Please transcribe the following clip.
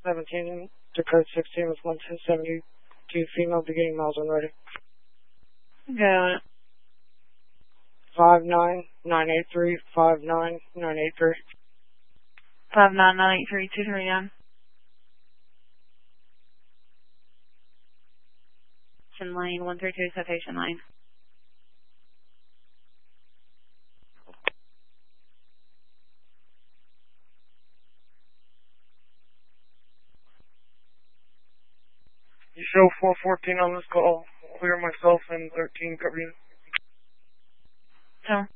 17 to code 16 with 1272 female beginning miles on ready. Go. 59983, 59983. 59983, 239. Lane 132, citation lane. You show 414 on this call. Clear myself and 13 cover you. So.